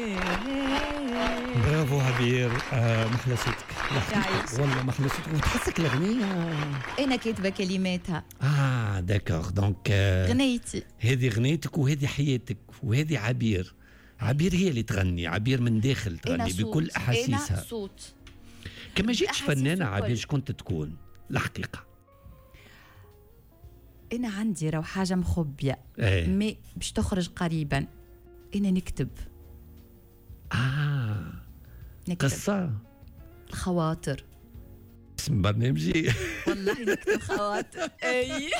برافو عبير. محلى صوتك يعيش. والله محلى صوتك وتحسك الأغنية. انا كاتبه كلماتها. داكوغ دونك غنيتي هذه غنيتك وهذه حياتك وهذه عبير. عبير هي اللي تغني، عبير من داخل تغني بكل أحاسيسها. انا صوت. كما جيتش فنانة الكل. عبير كنت تكون الحقيقة؟ انا عندي راهو حاجه مخبيه مي باش تخرج قريبا. انا نكتب قصة الخواطر. اسم برنامجي. والله نكتب خواطر. اي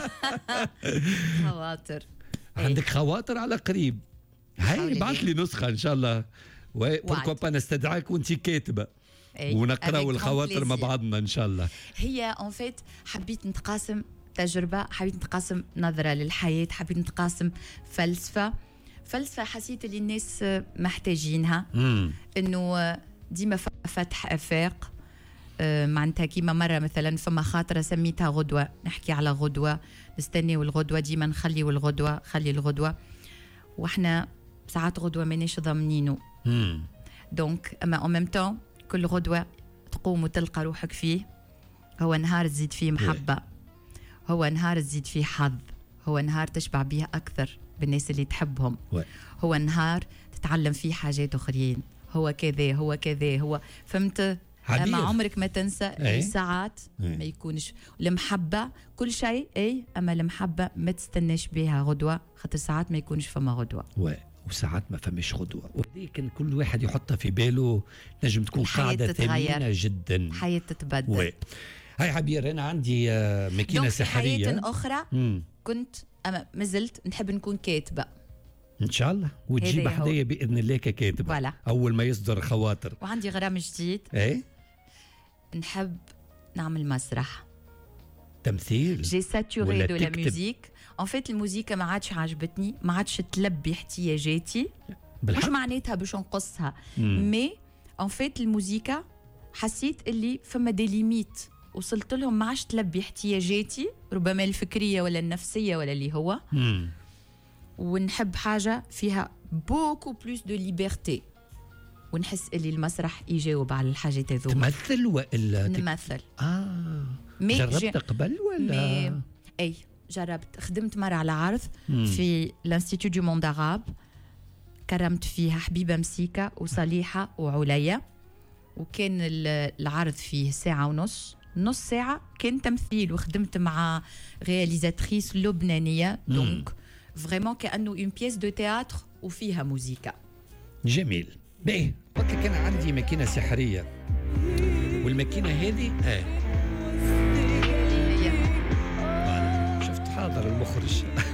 خواطر. عندك خواطر على قريب. هاي بعث لي نسخة إن شاء الله. بوركوا با نستدعاك وانتي كاتبة ونقراو الخواطر مع بعضنا إن شاء الله. هي اون فيت حبيت نتقاسم تجربة، حبيت نتقاسم نظرة للحياة، حبيت نتقاسم فلسفة حسيت اللي الناس محتاجينها. انه ديما فتح افاق. معناتها كيما مرة مثلا فما خاطرة سميتها غدوة، نحكي على غدوة، نستنيو الغدوة، ديما نخليو الغدوة، خلي الغدوة، واحنا ساعات غدوة مانيش ضامنينه. دونك اما او ميم طون كل غدوة تقوم وتلقى روحك فيه هو نهار تزيد فيه محبة، هو نهار تزيد فيه حظ، هو نهار تشبع بيه أكثر بالناس اللي تحبهم، هو نهار تتعلم فيه حاجات أخرين، هو كذا هو كذا هو فهمت. أما عمرك ما تنسى الساعات ما يكونش المحبة كل شيء أما المحبة ما تستناش بها غدوة، خاطر ساعات ما يكونش فما غدوة وساعات ما فماش غدوة، ولكن كل واحد يحطها في باله نجم تكون قاعدة ثمينة جدا. حياة تتبدل. هاي عبير أنا عندي ماكينة سحرية. حياة أخرى كنت أما مازلت نحب نكون كاتبة إن شاء الله، وتجيب حدايا بإذن الله ككاتبة أول ما يصدر خواطر. وعندي غرام جديد. نحب نعمل مسرح، تمثيل. جي ساتوري دو لا ميوزيك. ان فيت الموسيقى ما عادش عجبتني، ما عادش تلبي احتياجاتي. مش معناتها باش نقصها، مي ان فيت الموسيقى حسيت اللي فما دي ليميت وصلت لهم ما عادش تلبي احتياجاتي، ربما الفكريه ولا النفسيه ولا اللي هو. ونحب حاجه فيها بوكو بلوس دو ليبرتي، ونحس اللي المسرح يجاوب على الحاجات هذوما. تمثل ولا نمثل؟ جربت قبل ولا؟ اي جربت، خدمت مرة على عرض في الانستيتيو دو موند عرب، كرمت فيها حبيبة مسيكة وصليحة وعليا، وكان العرض فيه ساعة ونص، نص ساعة كان تمثيل، وخدمت مع رياليزاتريس لبنانية، دونك فريمون كأنه اون بيس دو تياتر وفيها موسيقى. جميل. باهي قلت لك أنا عندي ماكينة سحرية، والماكينة هذه شفت حاضر المخرج.